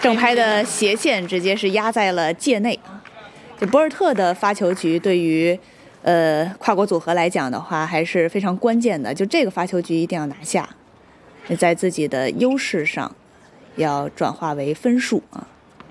正拍的斜线直接是压在了界内。这博尔特的发球局对于跨国组合来讲的话还是非常关键的，就这个发球局一定要拿下，在自己的优势上要转化为分数啊。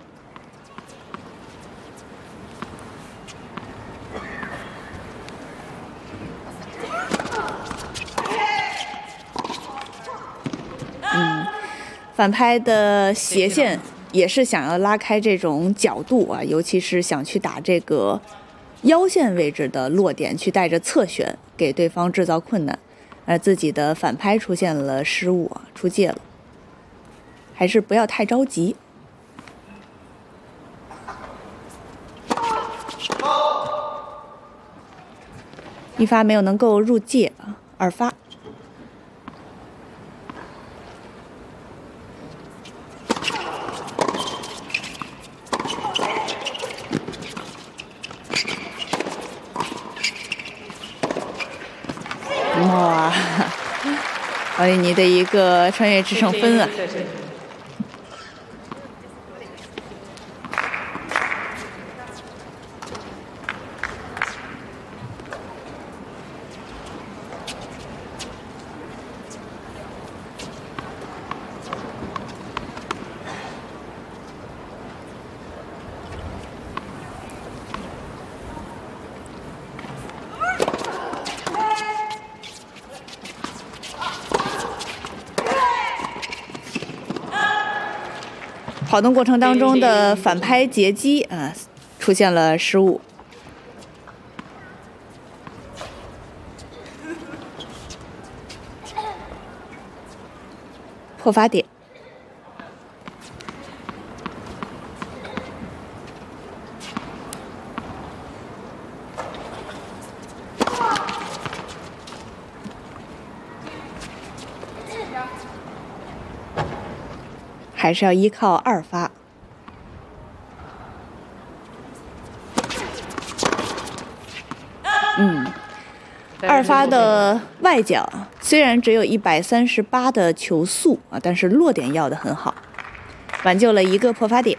反拍的斜线也是想要拉开这种角度啊，尤其是想去打这个腰线位置的落点，去带着侧旋给对方制造困难，而自己的反拍出现了失误啊，出界了，还是不要太着急。一发没有能够入界啊，二发。哇，保利尼的一个穿越制胜分啊！跑动过程当中的反拍截击啊，出现了失误。破发点。还是要依靠二发。二发的外角虽然只有138的球速啊，但是落点要得很好，挽救了一个破发点。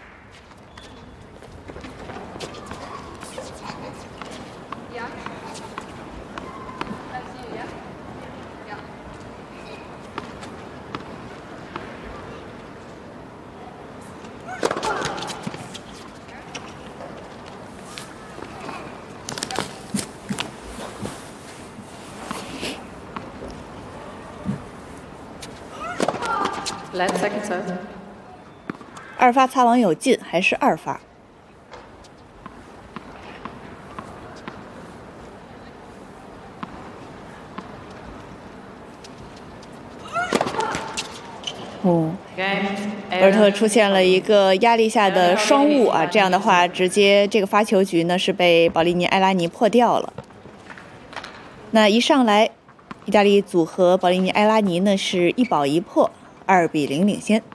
二发擦网有进，还是二发。博尔特出现了一个压力下的双误啊，这样的话，直接这个发球局呢是被保利尼埃拉尼破掉了。那一上来，意大利组合保利尼埃拉尼呢是1保1破，2比0领先。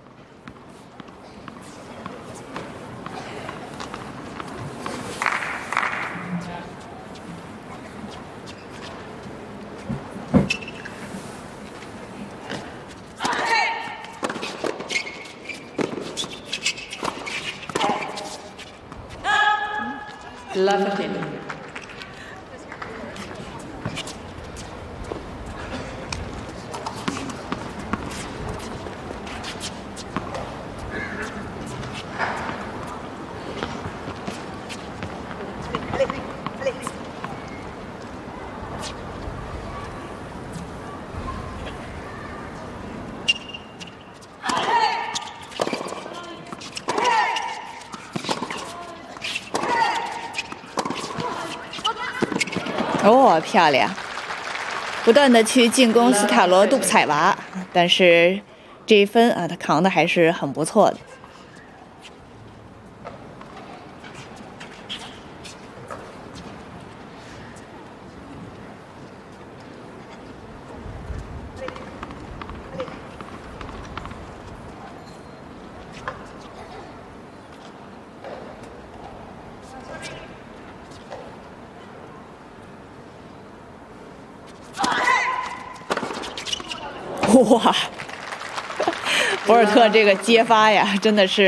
哦，漂亮！不断的去进攻斯塔罗杜布采娃，但是这一分啊，他扛的还是很不错的。哇，博尔特这个接发呀，真的是。